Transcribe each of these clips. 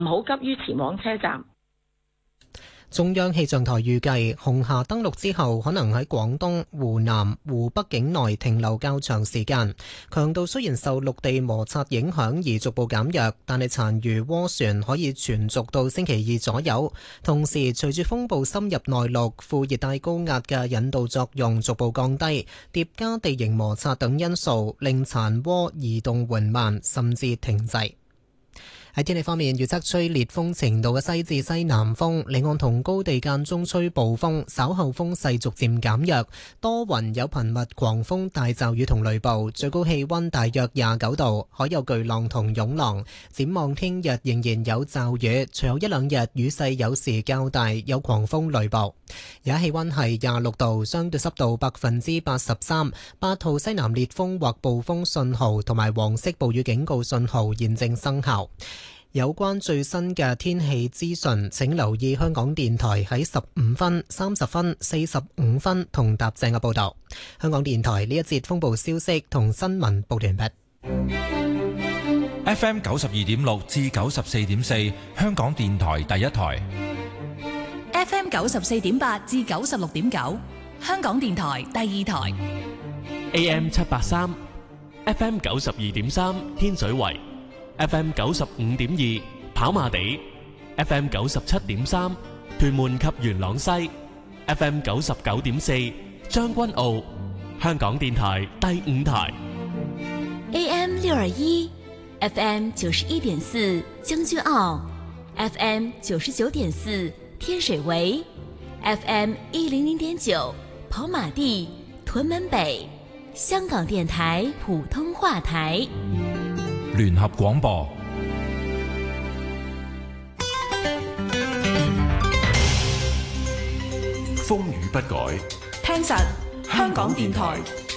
唔好急於前往車站。 中央氣象台預計，紅霞登陸之後，可能喺廣東、湖南、湖北境內停留較長時間。強度雖然受陸地摩擦影響而逐步減弱，但係殘餘渦旋可以存續到星期二左右。同時，隨住風暴深入內陸，副熱帶高壓嘅引導作用逐步降低，疊加地形摩擦等因素，令殘渦移動緩慢，甚至停滯。喺天氣方面，預測吹烈風程度嘅西至西南風，離岸同高地間中吹暴風，稍後風勢逐漸減弱，多雲有頻密狂風大驟雨同雷暴，最高氣溫大約29度，海有巨浪同湧浪。展望聽日仍然有驟雨，隨後一兩日雨勢有時較大，有狂風雷暴。而家氣溫係26度，相對濕度83%，8號西南烈風或暴風信號同埋黃色暴雨警告信號現正生效。有關最新嘅天氣資訊，請留意香港電台喺15分、30分、45分同踏正嘅報導。香港電台呢一節風暴消息同新聞報完畢。 FM 92.6至94.4，香港電台第一台。 FM 94.8至96.9，香港電台第二台。 AM 783 FM 92.3，天水圍。FM 95.2跑馬地， FM 97.3屯門及元朗西， FM 99.4將軍澳，香港電台第五台。 AM 621 FM 91.4將軍澳， FM 99.4天水圍， FM 100.9跑馬地屯門北，香港電台普通話台。 聯合廣播， 風雨不改， 聽實香港電台。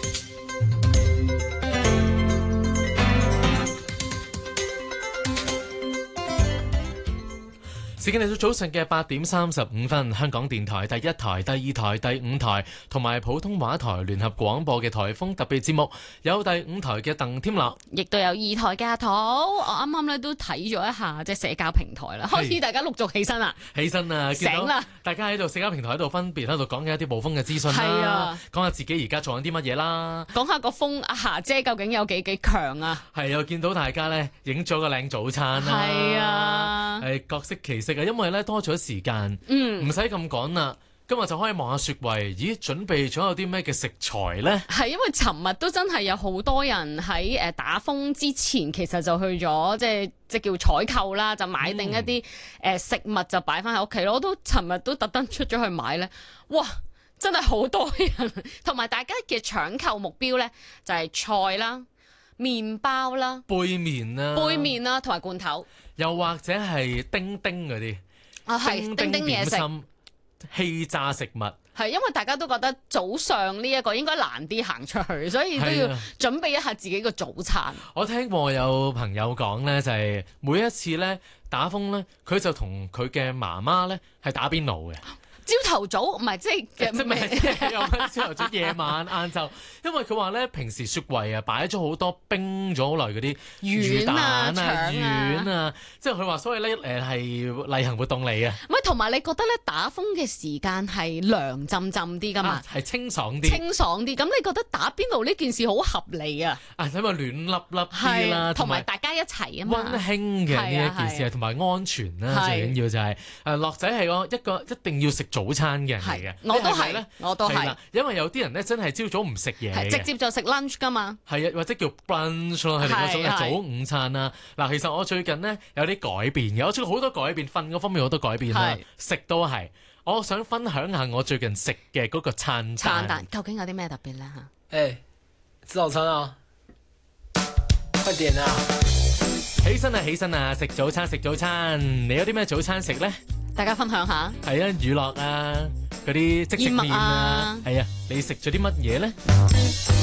時間嚟到早晨嘅8點35分，香港電台第一台、第二台、第五台同埋普通話台聯合廣播嘅颱風特別節目，有第五台嘅鄧添樂， 亦都有二台嘅阿土。我啱啱咧都睇咗一下即係社交平台啦，開始大家陸續起身啦，醒啦！大家喺度社交平台喺度分別喺度講緊一啲暴風嘅資訊啦，講下自己而家做緊啲乜嘢啦，講下個風阿霞姐究竟有幾強啊？係又見到大家咧影咗個靚早餐啦，係啊，係各色其色。因為咧多咗時間，唔使咁趕啦，今日就可以望下雪櫃，咦，準備咗有啲咩嘅食材呢？係因為尋日都真係有好多人喺打風之前，其實就去咗即叫採購啦，就買定一啲食物就擺翻喺屋企咯。我都尋日都特登出咗去買呢，哇！真係好多人，同埋大家嘅搶購目標呢，就係菜啦、麵包啦、杯麵啦，同埋罐頭。又或者係叮叮嗰啲，係叮叮嘢食、氣炸食物，係因為大家都覺得早上呢一個應該難啲行出去，所以都要準備一下自己個早餐。我聽過有朋友講呢，就係每一次呢打風呢，佢就同佢嘅媽媽呢係打邊爐嘅。朝頭早唔係即係咩？朝頭早、夜晚、晏晝，因為佢話咧，平時雪櫃啊擺咗好多冰咗好耐嗰啲魚蛋啊、丸啊，即係佢話，所以咧係例行活動嚟嘅。唔係，同埋你覺得咧打風嘅時間係涼浸浸啲噶嘛？係清爽啲。咁你覺得打邊爐呢件事好合理啊？啊，因為暖粒粒啲啦，同埋大家一齊啊嘛，溫馨嘅呢一件事，同埋安全啦，最緊要就係樂仔係一個一定要食早餐嘅人嚟嘅，我都係，因為有啲人咧真係朝早唔食嘢，直接就食 lunch 噶嘛，係啊，或者叫 brunch 咯，係嗰種嘅早午餐啦。嗱，其實我最近呢有啲改變嘅，我做好多改變，瞓嗰方面好多改變啦，食都係。我想分享下我最近食嘅嗰個餐究竟有啲咩特別咧嚇？ 誒，吃早餐啊！快點啊！ 起身啊！食早餐，你有啲咩早餐食咧？大家分享下。係啊，乳酪啊，嗰啲即食麵啊，係啊，你食咗啲乜嘢咧？